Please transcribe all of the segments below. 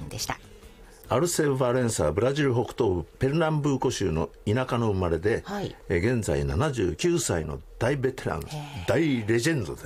んでした。 アルセウ・バレンサはブラジル北東部ペルナンブーコ州の田舎の生まれで、 はい、 現在79歳の大ベテラン、大レジェンドです。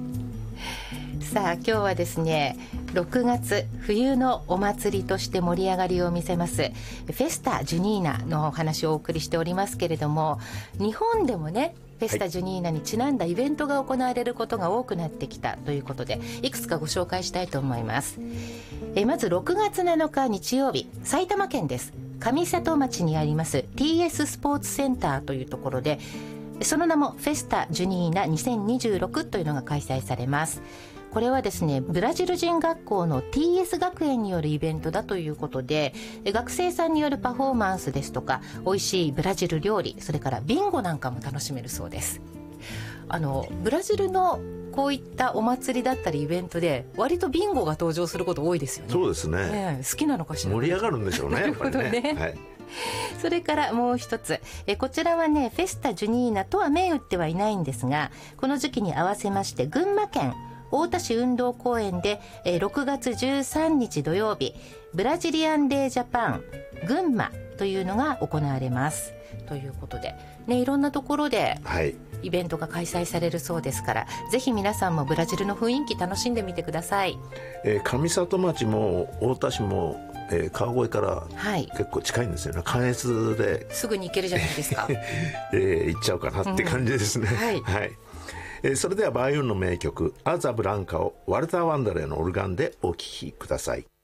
さあ今日はですね、6月冬のお祭りとして盛り上がりを見せますフェスタ・ジュニーナのお話をお送りしておりますけれども、日本でもねフェスタ・ジュニーナにちなんだイベントが行われることが多くなってきたということで、いくつかご紹介したいと思います。まず6月7日日曜日、埼玉県です。上里町にあります TS スポーツセンターというところで、その名もフェスタ・ジュニーナ2026というのが開催されます。これはですね、ブラジル人学校の TS 学園によるイベントだということで、学生さんによるパフォーマンスですとか、美味しいブラジル料理、それからビンゴなんかも楽しめるそうです。ブラジルのこういったお祭りだったりイベントで割とビンゴが登場すること多いですよね。 そうですね、 好きなのかしら。 盛り上がるんでしょうね。 なるほどね、はい。それからもう一つ、こちらはねフェスタ・ジュニーナとは銘打ってはいないんですが、この時期に合わせまして群馬県太田市運動公園で6月13日土曜日、ブラジリアンデージャパン群馬というのが行われますということで、ね、いろんなところでイベントが開催されるそうですから、ぜひ皆さんもブラジルの雰囲気楽しんでみてください。 上里町も太田市も川越から結構近いんですよね、関越ですぐに行けるじゃないですか行っちゃうかなって感じですね、はいはい。それではバイオンの名曲アザブランカをワルター・ワンダレーのオルガンでお聴きください。